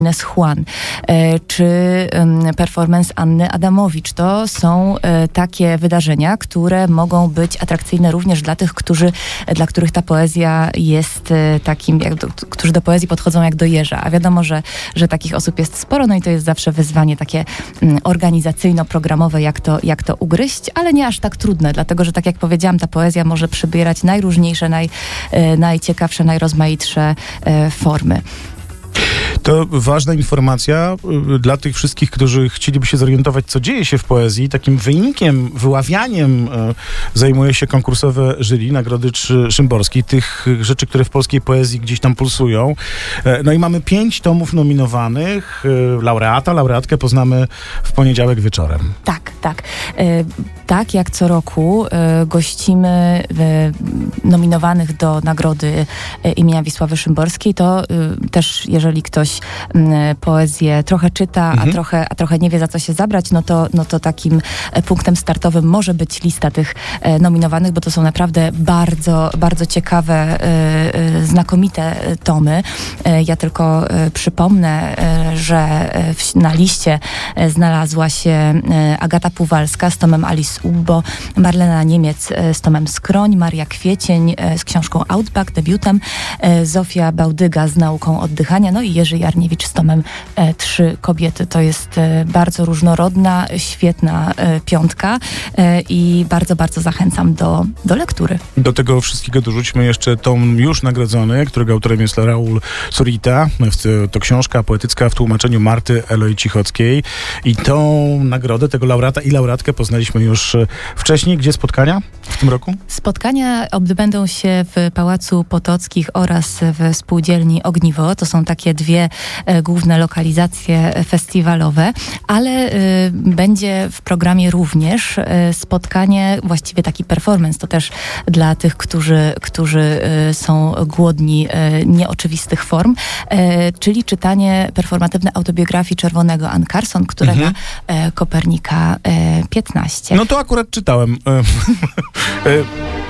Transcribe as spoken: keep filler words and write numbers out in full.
Ines Juan, czy performance Anny Adamowicz. To są takie wydarzenia, które mogą być atrakcyjne również dla tych, którzy, dla których ta poezja jest takim, jak do, którzy do poezji podchodzą jak do jeża. A wiadomo, że, że takich osób jest sporo, no i to jest zawsze wyzwanie takie organizacyjno-programowe, jak to, jak to ugryźć, ale nie aż tak trudne, dlatego, że tak jak powiedziałam, ta poezja może przybierać najróżniejsze, naj, najciekawsze, najrozmaitsze formy. To ważna informacja y, dla tych wszystkich, którzy chcieliby się zorientować, co dzieje się w poezji. Takim wynikiem, wyławianiem y, zajmuje się konkursowe jury Nagrody Szymborskiej, tych rzeczy, które w polskiej poezji gdzieś tam pulsują. E, no i mamy pięć tomów nominowanych. E, laureata, laureatkę poznamy w poniedziałek wieczorem. Tak, tak. E, tak jak co roku e, gościmy e, nominowanych do Nagrody e, imienia Wisławy Szymborskiej. To e, też, jeżeli ktoś poezję trochę czyta, mhm. a, trochę, a trochę nie wie, za co się zabrać, no to, no to takim punktem startowym może być lista tych nominowanych, bo to są naprawdę bardzo, bardzo ciekawe, znakomite tomy. Ja tylko przypomnę, że na liście znalazła się Agata Puwalska z tomem Alice Ubbo, Marlena Niemiec z tomem Skroń, Maria Kwiecień z książką Outback, debiutem, Zofia Bałdyga z Nauką oddychania, no i Jerzy Jarniewicz z tomem e, Trzy kobiety. To jest e, bardzo różnorodna, świetna e, piątka e, i bardzo, bardzo zachęcam do, do lektury. Do tego wszystkiego dorzućmy jeszcze tom już nagrodzony, którego autorem jest Raul Surita. To książka poetycka w tłumaczeniu Marty Eloi Cichockiej. I tą nagrodę, tego laureata i laureatkę poznaliśmy już wcześniej. Gdzie spotkania w tym roku? Spotkania odbędą się w Pałacu Potockich oraz w Spółdzielni Ogniwo. To są takie dwie e, główne lokalizacje festiwalowe, ale e, będzie w programie również e, spotkanie, właściwie taki performance, to też dla tych, którzy, którzy e, są głodni e, nieoczywistych form, e, czyli czytanie performatywne autobiografii Czerwonego Ann Carson, które mhm. na e, Kopernika e, piętnaście. No to akurat czytałem.